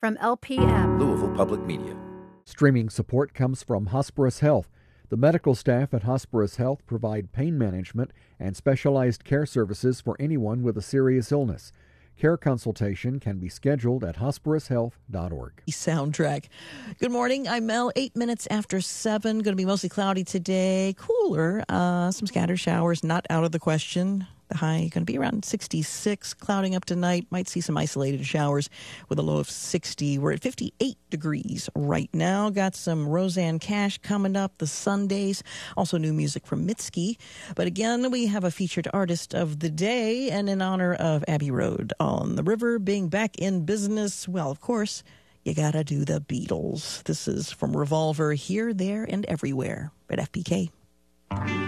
from LPM. Louisville Public Media. Streaming support comes from Hospirus Health. The medical staff at Hospirus Health provide pain management and specialized care services for anyone with a serious illness. Care consultation can be scheduled at hospirushealth.org. Soundtrack. Good morning. I'm Mel. 8 minutes after 7. Going to be mostly cloudy today. Cooler. Some scattered showers not out of the question. The high going to be around 66. Clouding up tonight. Might see some isolated showers with a low of 60. We're at 58 degrees right now. Got some Roseanne Cash coming up. The Sundays. Also new music from Mitski. But again, we have a featured artist of the day. And in honor of Abbey Road on the River being back in business, well, of course, you gotta do the Beatles. This is from Revolver, Here, There, and Everywhere at FPK.